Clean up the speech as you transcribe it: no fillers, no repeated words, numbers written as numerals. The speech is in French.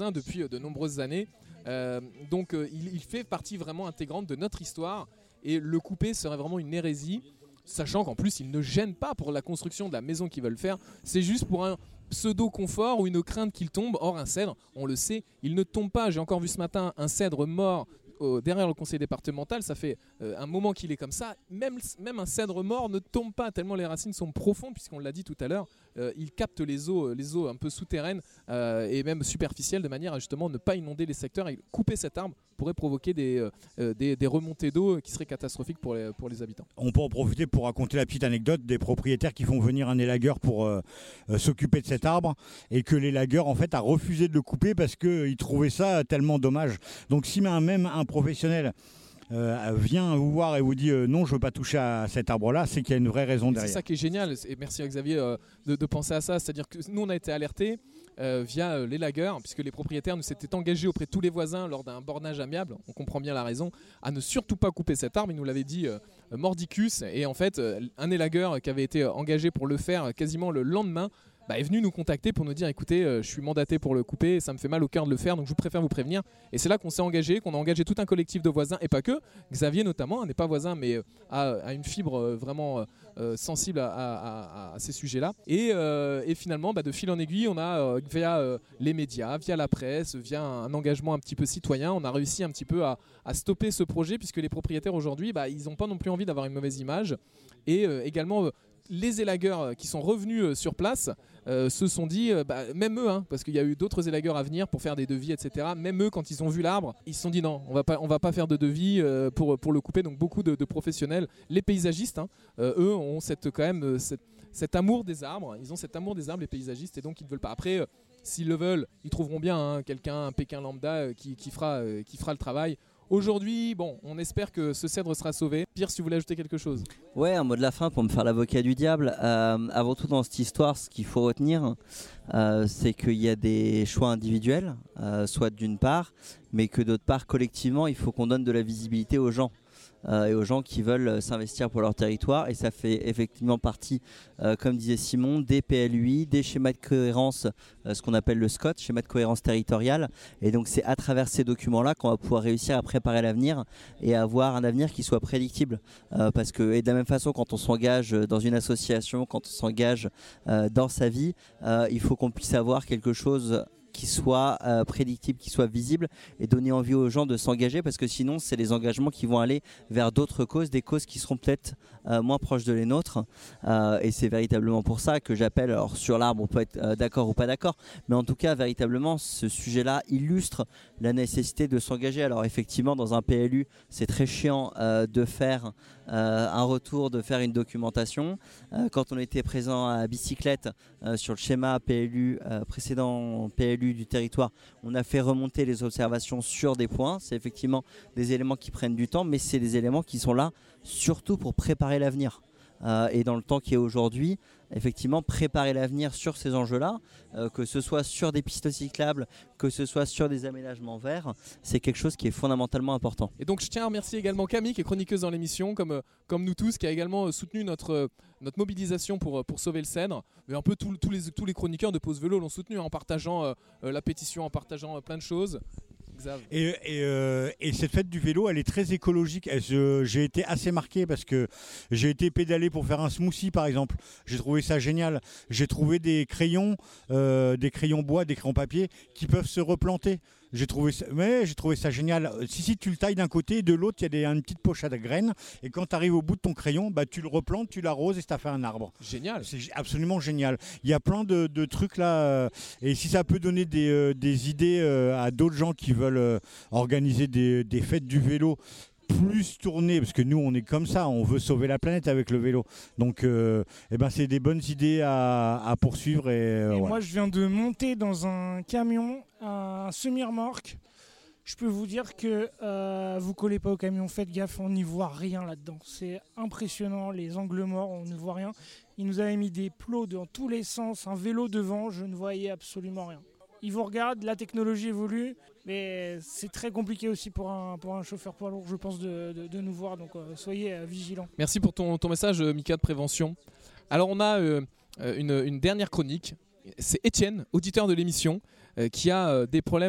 voisins depuis de nombreuses années. Donc il fait partie vraiment intégrante de notre histoire et le couper serait vraiment une hérésie, sachant qu'en plus il ne gêne pas pour la construction de la maison qu'ils veulent faire, c'est juste pour un pseudo-confort ou une crainte qu'il tombe. Or un cèdre, on le sait, il ne tombe pas. J'ai encore vu ce matin un cèdre mort derrière le conseil départemental, ça fait un moment qu'il est comme ça. Même un cèdre mort ne tombe pas tellement les racines sont profondes, puisqu'on l'a dit tout à l'heure, il capte les eaux un peu souterraines et même superficielles, de manière à justement ne pas inonder les secteurs. Et couper cet arbre pourrait provoquer des remontées d'eau qui seraient catastrophiques pour les habitants. On peut en profiter pour raconter la petite anecdote des propriétaires qui font venir un élagueur pour s'occuper de cet arbre, et que l'élagueur en fait a refusé de le couper parce qu'il trouvait ça tellement dommage. Donc si même un professionnel vient vous voir et vous dit non, je ne veux pas toucher à cet arbre-là, c'est qu'il y a une vraie raison derrière. C'est ça qui est génial, et merci à Xavier de penser à ça. C'est-à-dire que nous, on a été alertés via l'élagueur, puisque les propriétaires nous s'étaient engagés auprès de tous les voisins lors d'un bornage amiable, on comprend bien la raison, à ne surtout pas couper cet arbre. Ils nous l'avaient dit mordicus, et en fait, un élagueur qui avait été engagé pour le faire quasiment le lendemain, est venu nous contacter pour nous dire écoutez, je suis mandaté pour le couper, ça me fait mal au cœur de le faire, donc je préfère vous prévenir. Et c'est là qu'on s'est engagé, qu'on a engagé tout un collectif de voisins, et pas que. Xavier notamment n'est pas voisin, mais a une fibre vraiment sensible à ces sujets-là. Et finalement, de fil en aiguille, on a via les médias, via la presse, via un engagement un petit peu citoyen, on a réussi un petit peu à stopper ce projet, puisque les propriétaires aujourd'hui, ils n'ont pas non plus envie d'avoir une mauvaise image. Et également les élagueurs qui sont revenus sur place se sont dit, même eux, parce qu'il y a eu d'autres élagueurs à venir pour faire des devis, etc. Même eux, quand ils ont vu l'arbre, ils se sont dit non, on va pas faire de devis pour le couper. Donc beaucoup de professionnels, les paysagistes, eux ont cet amour des arbres. Ils ont cet amour des arbres, les paysagistes, et donc ils ne veulent pas. Après, s'ils le veulent, ils trouveront bien quelqu'un, un Pékin lambda qui fera le travail. Aujourd'hui, on espère que ce cèdre sera sauvé. Pierre, si vous voulez ajouter quelque chose. Ouais, un mot de la fin pour me faire l'avocat du diable. Avant tout, dans cette histoire, ce qu'il faut retenir, c'est qu'il y a des choix individuels, soit d'une part, mais que d'autre part, collectivement, il faut qu'on donne de la visibilité aux gens. Et aux gens qui veulent s'investir pour leur territoire, et ça fait effectivement partie, comme disait Simon, des PLUI, des schémas de cohérence, ce qu'on appelle le SCOT, schéma de cohérence territoriale, et donc c'est à travers ces documents-là qu'on va pouvoir réussir à préparer l'avenir et à avoir un avenir qui soit prédictible, parce que, et de la même façon, quand on s'engage dans une association, quand on s'engage dans sa vie, il faut qu'on puisse avoir quelque chose qui soit prédictible, qui soit visible, et donner envie aux gens de s'engager, parce que sinon c'est les engagements qui vont aller vers d'autres causes, des causes qui seront peut-être moins proches de les nôtres, et c'est véritablement pour ça que j'appelle, alors sur l'arbre on peut être d'accord ou pas d'accord, mais en tout cas véritablement ce sujet-là illustre la nécessité de s'engager. Alors effectivement, dans un PLU c'est très chiant de faire un retour, de faire une documentation. Quand on était présent à Bicyclette sur le schéma PLU, précédent PLU du territoire, on a fait remonter les observations sur des points. C'est effectivement des éléments qui prennent du temps, mais c'est des éléments qui sont là surtout pour préparer l'avenir. Et dans le temps qui est aujourd'hui, effectivement, préparer l'avenir sur ces enjeux-là, que ce soit sur des pistes cyclables, que ce soit sur des aménagements verts, c'est quelque chose qui est fondamentalement important. Et donc je tiens à remercier également Camille, qui est chroniqueuse dans l'émission, comme nous tous, qui a également soutenu notre mobilisation pour sauver le cèdre. Mais un peu tous les chroniqueurs de Pause Vélo l'ont soutenu, en partageant la pétition, en partageant plein de choses. Et cette fête du vélo, elle est très écologique. J'ai été assez marqué parce que j'ai été pédalé pour faire un smoothie, par exemple. J'ai trouvé ça génial. J'ai trouvé des crayons bois, des crayons papier qui peuvent se replanter. J'ai trouvé ça génial. Si tu le tailles d'un côté et de l'autre, il y a une petite poche à graines. Et quand tu arrives au bout de ton crayon, tu le replantes, tu l'arroses et ça fait un arbre. Génial. C'est absolument génial. Il y a plein de trucs là. Et si ça peut donner des idées à d'autres gens qui veulent organiser des fêtes du vélo plus tournées, parce que nous on est comme ça, on veut sauver la planète avec le vélo, donc c'est des bonnes idées à poursuivre. Et voilà. Moi je viens de monter dans un camion, un semi-remorque. Je peux vous dire que vous collez pas au camion, faites gaffe, on n'y voit rien là-dedans. C'est impressionnant, les angles morts, on ne voit rien. Il nous avait mis des plots dans tous les sens, un vélo devant, je ne voyais absolument rien. Ils vous regardent, la technologie évolue, mais c'est très compliqué aussi pour un chauffeur poids lourd, je pense, de nous voir. Donc soyez vigilants. Merci pour ton message, Mika, de prévention. Alors on a une dernière chronique. C'est Étienne, auditeur de l'émission, qui a des problèmes